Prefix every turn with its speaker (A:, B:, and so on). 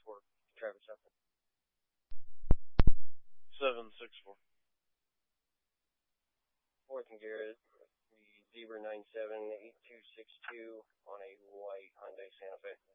A: for Travis Upton.
B: 764.
A: Fourth and Garrett, the Zebra 978262 on a white Hyundai Santa Fe.